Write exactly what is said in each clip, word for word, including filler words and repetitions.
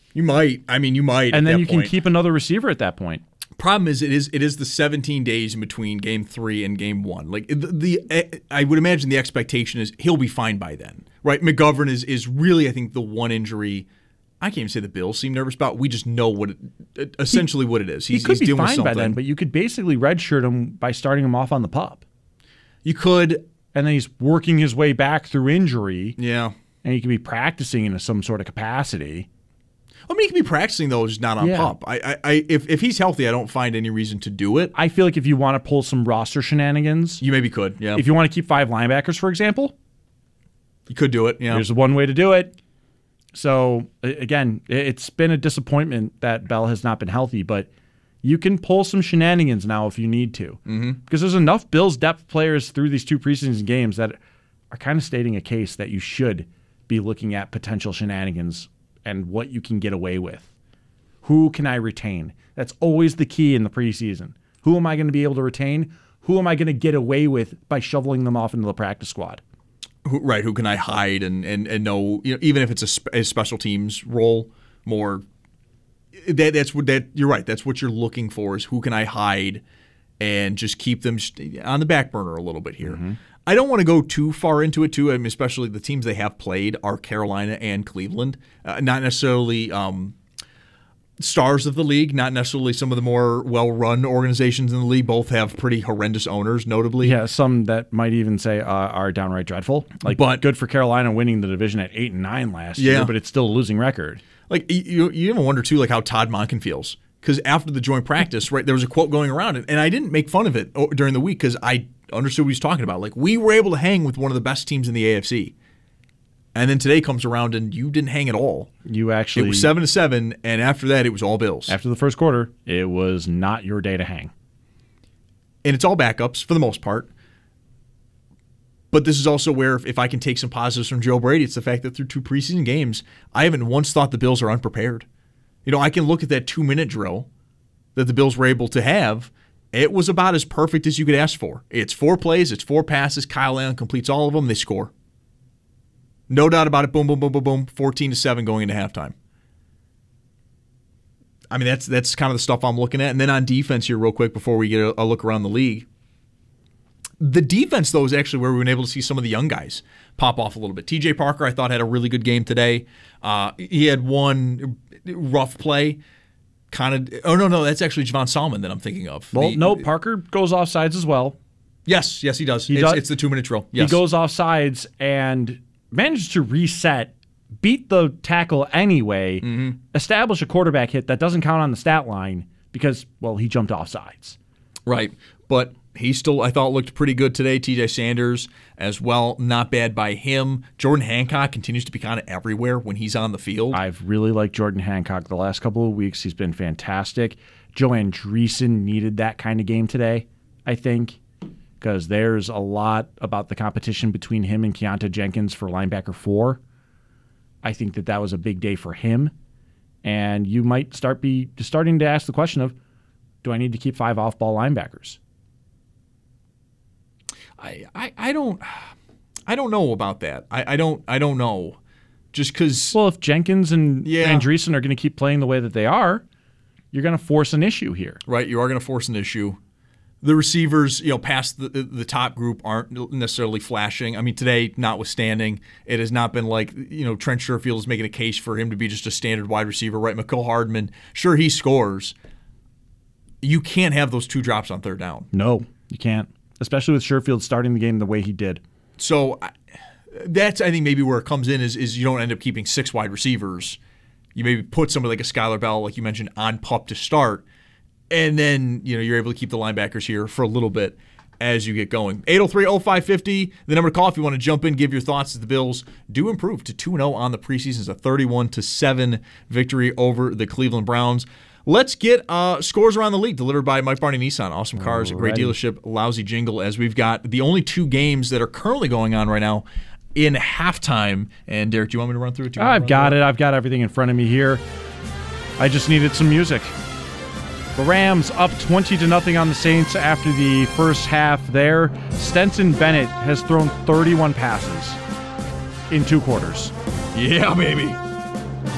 You might. I mean, you might. And at then that you point. can keep another receiver at that point. Problem is, it is it is the seventeen days in between game three and game one. Like the, the I would imagine the expectation is he'll be fine by then, right? McGovern is is really, I think, the one injury. I can't even say the Bills seem nervous about. We just know what it, essentially he, what it is. He's, he could he's be dealing fine with by then, but you could basically redshirt him by starting him off on the pup. You could, and then he's working his way back through injury. Yeah, and he could be practicing in some sort of capacity. I mean, he could be practicing though, just not on yeah. pup. I, I, I, if if he's healthy, I don't find any reason to do it. I feel like if you want to pull some roster shenanigans, you maybe could. Yeah. If you want to keep five linebackers, for example, you could do it. Yeah. There's one way to do it. So again, it's been a disappointment that Bell has not been healthy, but you can pull some shenanigans now if you need to, mm-hmm. because there's enough Bills depth players through these two preseason games that are kind of stating a case that you should be looking at potential shenanigans and what you can get away with. Who can I retain? That's always the key in the preseason. Who am I going to be able to retain? Who am I going to get away with by shoveling them off into the practice squad? Who, right, who can I hide and, and, and know, you know, even if it's a, sp- a special teams role, more that that's what that you're right. That's what you're looking for is who can I hide and just keep them on the back burner a little bit here. Mm-hmm. I don't want to go too far into it, too. I mean, especially the teams they have played are Carolina and Cleveland. Uh, not necessarily um, stars of the league, not necessarily some of the more well-run organizations in the league. Both have pretty horrendous owners, notably. Yeah, some that might even say uh, are downright dreadful. Like, but, good for Carolina winning the division at eight and nine last yeah. year, but it's still a losing record. Like you, you even wonder too, like how Todd Monken feels. Because after the joint practice, right, there was a quote going around, and I didn't make fun of it during the week because I understood what he was talking about. Like, we were able to hang with one of the best teams in the A F C. And then today comes around, and you didn't hang at all. You actually... It was seven to seven, and after that, it was all Bills. After the first quarter, it was not your day to hang. And it's all backups, for the most part. But this is also where, if I can take some positives from Joe Brady, it's the fact that through two preseason games, I haven't once thought the Bills are unprepared. You know, I can look at that two-minute drill that the Bills were able to have. It was about as perfect as you could ask for. It's four plays, it's four passes. Kyle Allen completes all of them. They score. No doubt about it. Boom, boom, boom, boom, boom. fourteen to seven going into halftime. I mean, that's that's kind of the stuff I'm looking at. And then on defense here real quick before we get a, a look around the league. The defense, though, is actually where we've been able to see some of the young guys pop off a little bit. T J Parker, I thought, had a really good game today. Uh, he had one rough play. Kind of. Oh, no, no, that's actually Javon Salmon that I'm thinking of. Well, the, no, Parker goes off sides as well. Yes, yes, he does. He it's, does. It's the two-minute drill. Yes. He goes off sides and manages to reset, beat the tackle anyway, mm-hmm. establish a quarterback hit that doesn't count on the stat line because, well, he jumped off sides. Right, but he still, I thought, looked pretty good today. T J Sanders as well, not bad by him. Jordan Hancock continues to be kind of everywhere when he's on the field. I've really liked Jordan Hancock the last couple of weeks. He's been fantastic. Joe Andreessen needed that kind of game today, I think, because there's a lot about the competition between him and Keontae Jenkins for linebacker four. I think that that was a big day for him, and you might start be starting to ask the question of, do I need to keep five off-ball linebackers? I, I, I don't I don't know about that. I, I don't I don't know. Just because well, if Jenkins and yeah. Andreessen are going to keep playing the way that they are, you're going to force an issue here. Right, you are going to force an issue. The receivers, you know, past the the top group aren't necessarily flashing. I mean, today, notwithstanding, it has not been like, you know, Trent Sherfield is making a case for him to be just a standard wide receiver, right? Mecole Hardman, sure, he scores. You can't have those two drops on third down. No, you can't. Especially with Sherfield starting the game the way he did. So that's, I think, maybe where it comes in is, is you don't end up keeping six wide receivers. You maybe put somebody like a Skylar Bell, like you mentioned, on pup to start, and then you know you're able to keep the linebackers here for a little bit as you get going. eight oh three oh five fifty, the number to call if you want to jump in, give your thoughts as the Bills do improve to two and oh on the preseason. It's a thirty-one to seven victory over the Cleveland Browns. Let's get uh, scores around the league delivered by Mike Barney Nissan. Awesome cars, Alrighty. Great dealership, lousy jingle, as we've got the only two games that are currently going on right now in halftime. And Derek, do you want me to run through it? Do you I've got it. I've got everything in front of me here. I just needed some music. The Rams up twenty to nothing on the Saints after the first half there. Stetson Bennett has thrown thirty-one passes in two quarters. Yeah, baby.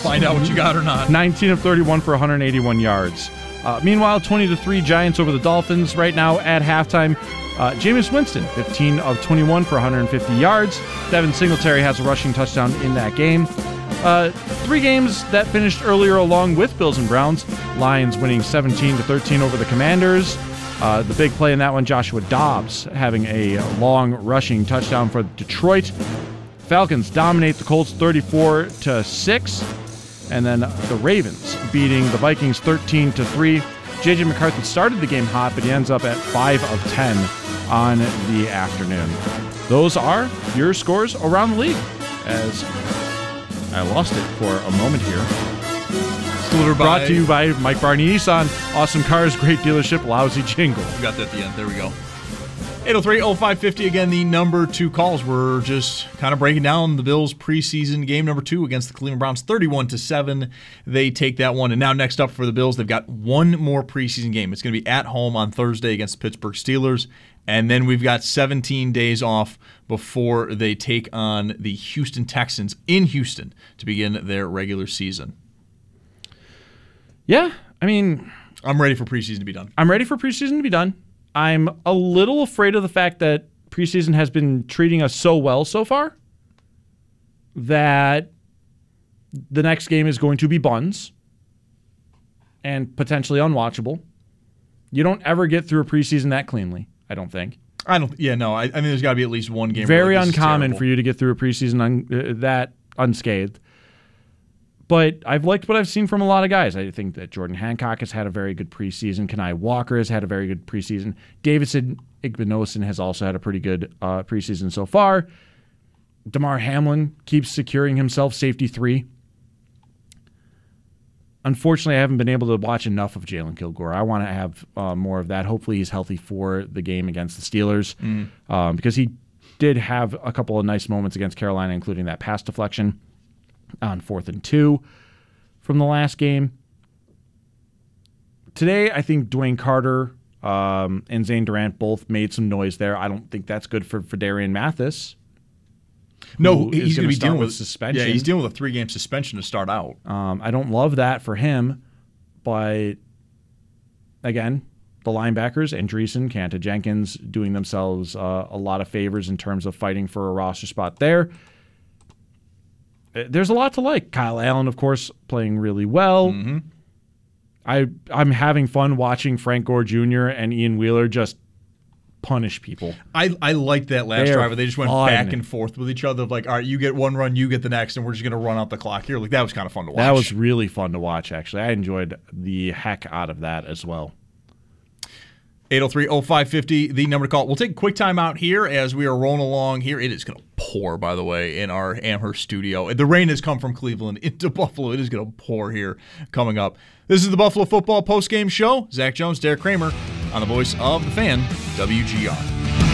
find out what you got or not. nineteen of thirty-one for one hundred eighty-one yards. Uh, meanwhile, twenty to three Giants over the Dolphins right now at halftime. Uh, Jameis Winston, fifteen of twenty-one for one hundred fifty yards. Devin Singletary has a rushing touchdown in that game. Uh, three games that finished earlier along with Bills and Browns. Lions winning seventeen to thirteen over the Commanders. Uh, the big play in that one, Joshua Dobbs having a long rushing touchdown for Detroit. Falcons dominate the Colts thirty-four to six. And then the Ravens beating the Vikings thirteen to three. J J McCarthy started the game hot, but he ends up at five of ten on the afternoon. Those are your scores around the league, as I lost it for a moment here. Delivered Brought by, to you by Mike Barney Nissan. Awesome cars, great dealership, lousy jingle. We got that at the end. There we go. eight oh three oh five fifty, again, the number two calls. We're just kind of breaking down the Bills' preseason game number two against the Cleveland Browns, thirty-one to seven. They take that one. And now next up for the Bills, they've got one more preseason game. It's going to be at home on Thursday against the Pittsburgh Steelers. And then we've got seventeen days off before they take on the Houston Texans in Houston to begin their regular season. Yeah, I mean, I'm ready for preseason to be done. I'm ready for preseason to be done. I'm a little afraid of the fact that preseason has been treating us so well so far that the next game is going to be buns and potentially unwatchable. You don't ever get through a preseason that cleanly, I don't think. I don't. Yeah, no. I, I mean, there's got to be at least one game. Very where, like, uncommon for you to get through a preseason un, uh, that unscathed. But I've liked what I've seen from a lot of guys. I think that Jordan Hancock has had a very good preseason. Kenai Walker has had a very good preseason. Davidson Igbinosun has also had a pretty good uh, preseason so far. Damar Hamlin keeps securing himself safety three. Unfortunately, I haven't been able to watch enough of Jalen Kilgore. I want to have uh, more of that. Hopefully he's healthy for the game against the Steelers mm. um, because he did have a couple of nice moments against Carolina, including that pass deflection on fourth and two from the last game. Today, I think Dwayne Carter um, and Zane Durant both made some noise there. I don't think that's good for, for Darian Mathis. No, he's going to be dealing with suspension. Yeah, he's dealing with a three-game suspension to start out. Um, I don't love that for him, but again, the linebackers, Andreessen, Kanta Jenkins, doing themselves uh, a lot of favors in terms of fighting for a roster spot there. There's a lot to like. Kyle Allen, of course, playing really well. Mm-hmm. I, I'm having fun watching Frank Gore Junior and Ian Wheeler just punish people. I, I liked that last They're drive where they just went fun. back and forth with each other. Like, all right, you get one run, you get the next, and we're just going to run out the clock here. Like, that was kind of fun to watch. That was really fun to watch, actually. I enjoyed the heck out of that as well. eight oh three oh five fifty, the number to call. We'll take a quick time out here as we are rolling along here. It is going to pour, by the way, in our Amherst studio. The rain has come from Cleveland into Buffalo. It is going to pour here coming up. This is the Buffalo Football Postgame Show. Zach Jones, Derek Kramer on the voice of the fan, W G R.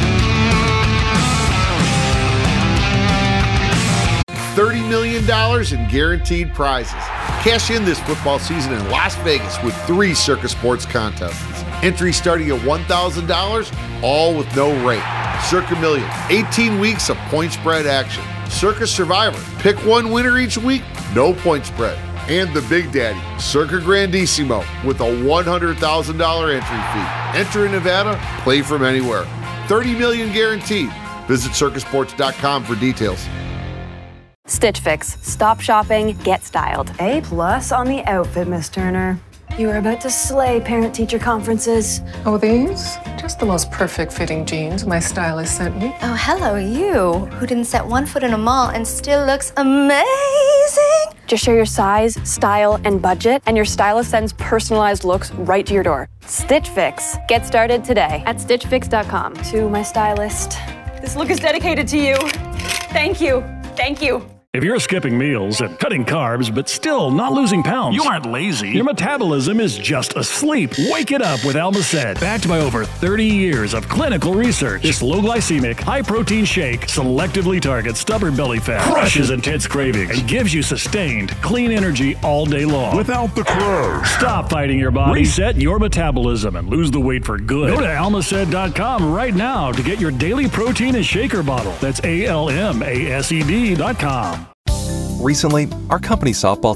thirty million dollars in guaranteed prizes. Cash in this football season in Las Vegas with three Circa Sports contests. Entry starting at one thousand dollars, all with no rate. Circa Million, eighteen weeks of point spread action. Circa Survivor, pick one winner each week, no point spread. And the Big Daddy, Circa Grandissimo, with a one hundred thousand dollars entry fee. Enter in Nevada, play from anywhere. thirty million dollars guaranteed. Visit circa sports dot com for details. Stitch Fix. Stop shopping, get styled. A plus on the outfit, Miss Turner. You are about to slay parent-teacher conferences. Oh, these? Just the most perfect fitting jeans my stylist sent me. Oh, hello, you, who didn't set one foot in a mall and still looks amazing. Just share your size, style, and budget, and your stylist sends personalized looks right to your door. Stitch Fix. Get started today at stitch fix dot com. To my stylist, this look is dedicated to you. Thank you. Thank you. If you're skipping meals and cutting carbs but still not losing pounds, you aren't lazy. Your metabolism is just asleep. Wake it up with Almacet. Backed by over thirty years of clinical research, this low-glycemic, high-protein shake selectively targets stubborn belly fat, crushes intense cravings, and gives you sustained, clean energy all day long. Without the carbs. Stop fighting your body. Reset your metabolism and lose the weight for good. Go to almacet dot com right now to get your daily protein and shaker bottle. That's A L M A S E D dot com. Recently, our company softball